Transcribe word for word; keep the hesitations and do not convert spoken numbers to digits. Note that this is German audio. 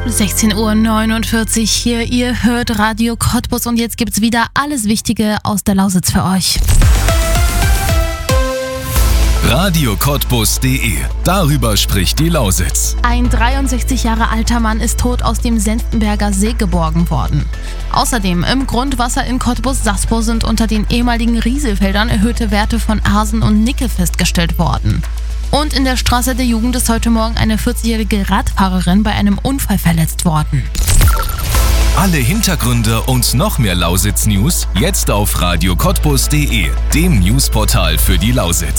sechzehn Uhr neunundvierzig hier, ihr hört Radio Cottbus und jetzt gibt's wieder alles Wichtige aus der Lausitz für euch. Radio Cottbus punkt de. Darüber spricht die Lausitz. Ein dreiundsechzig Jahre alter Mann ist tot aus dem Senftenberger See geborgen worden. Außerdem im Grundwasser in Cottbus-Saspo sind unter den ehemaligen Rieselfeldern erhöhte Werte von Arsen und Nickel festgestellt worden. Und in der Straße der Jugend ist heute Morgen eine vierzigjährige Radfahrerin bei einem Unfall verletzt worden. Alle Hintergründe und noch mehr Lausitz-News jetzt auf Radio Cottbus punkt de, dem Newsportal für die Lausitz.